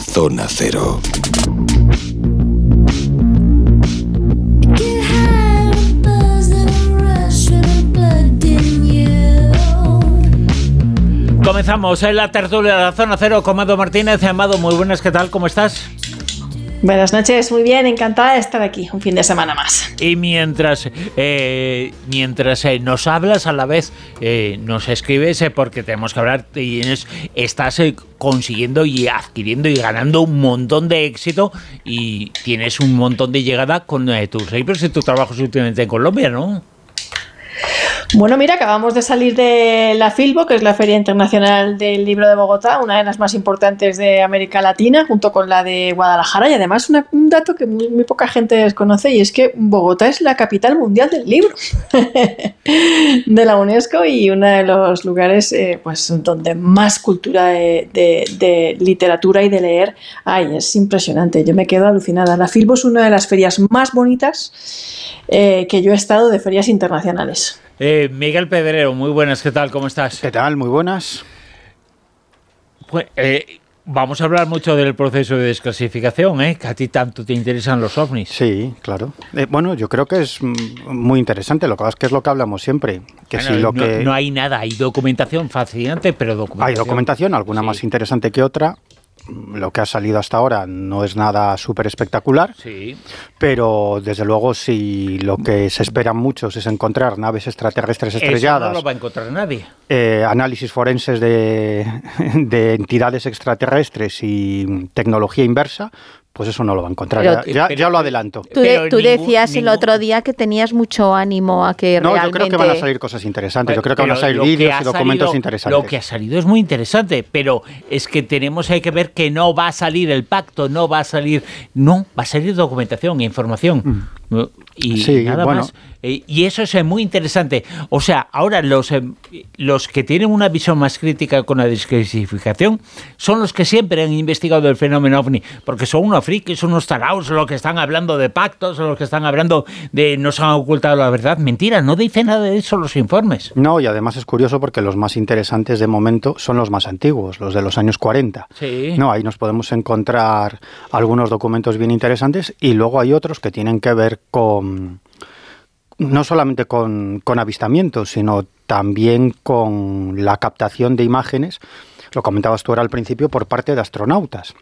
Zona Cero. Comenzamos en la tertulia de la Zona Cero con Amado Martínez. Amado, muy buenas, ¿qué tal? ¿Cómo estás? Buenas noches, muy bien, encantada de estar aquí, un fin de semana más. Y mientras nos hablas, a la vez nos escribes, porque tenemos que hablar, y estás consiguiendo y adquiriendo y ganando un montón de éxito, y tienes un montón de llegada con tus libros y tus trabajos últimamente en Colombia, ¿no? Bueno, mira, acabamos de salir de la Filbo, que es la Feria Internacional del Libro de Bogotá, una de las más importantes de América Latina, junto con la de Guadalajara, y además un dato que muy poca gente desconoce, y es que Bogotá es la capital mundial del libro de la UNESCO, y uno de los lugares pues donde más cultura de literatura y de leer hay. Es impresionante, yo me quedo alucinada. La Filbo es una de las ferias más bonitas que yo he estado de ferias internacionales. Miguel Pedrero, muy buenas, ¿qué tal? ¿Cómo estás? ¿Qué tal? Muy buenas. Pues, vamos a hablar mucho del proceso de desclasificación, que a ti tanto te interesan los ovnis. Sí, claro. Bueno, yo creo que es muy interesante, lo que pasa es que es lo que hablamos siempre. Que bueno, si lo no hay nada, hay documentación fascinante, pero hay documentación, alguna sí, más interesante que otra. Lo que ha salido hasta ahora no es nada súper espectacular, sí, pero desde luego si lo que se esperan muchos es encontrar naves extraterrestres estrelladas, eso no lo va a encontrar nadie. Análisis forenses de entidades extraterrestres y tecnología inversa, pues eso no lo va a encontrar. Ya lo adelanto. Tú decías el otro día que tenías mucho ánimo a que realmente... No, yo creo que van a salir cosas interesantes. Yo creo que van a salir vídeos y documentos interesantes. Lo que ha salido es muy interesante, pero es que hay que ver que no va a salir el pacto, va a salir documentación e información. Y sí, nada más. Y eso es muy interesante. O sea, ahora los que tienen una visión más crítica con la desclasificación son los que siempre han investigado el fenómeno OVNI, porque son unos frikis, unos taraos, los que están hablando de pactos, los que están hablando de nos han ocultado la verdad. Mentira, no dicen nada de eso los informes. No, y además es curioso porque los más interesantes de momento son los más antiguos, los de los años 40. Sí. No, ahí nos podemos encontrar algunos documentos bien interesantes, y luego hay otros que tienen que ver con... no solamente con avistamientos, sino también con la captación de imágenes, lo comentabas tú ahora al principio, por parte de astronautas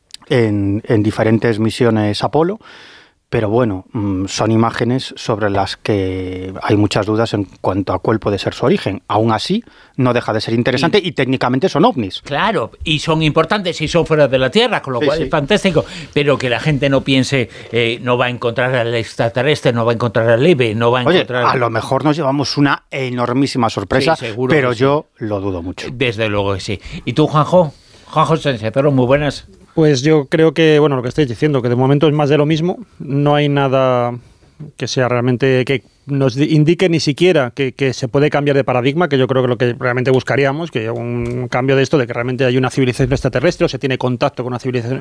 en diferentes misiones Apolo, pero bueno, son imágenes sobre las que hay muchas dudas en cuanto a cuál puede ser su origen. Aún así, no deja de ser interesante y técnicamente son ovnis. Claro, y son importantes y son fuera de la Tierra, con lo cual es fantástico, pero que la gente no piense, no va a encontrar al extraterrestre, no va a encontrar al EVE, no va a encontrar... Oye, a lo mejor nos llevamos una enormísima sorpresa, sí, pero yo lo dudo mucho. Desde luego que sí. ¿Y tú, Juanjo? Juanjo Sánchez, pero muy buenas. Pues yo creo que, bueno, lo que estáis diciendo, que de momento es más de lo mismo, no hay nada que sea realmente, que nos indique ni siquiera que se puede cambiar de paradigma, que yo creo que lo que realmente buscaríamos, que un cambio de esto, de que realmente hay una civilización extraterrestre o se tiene contacto con una civilización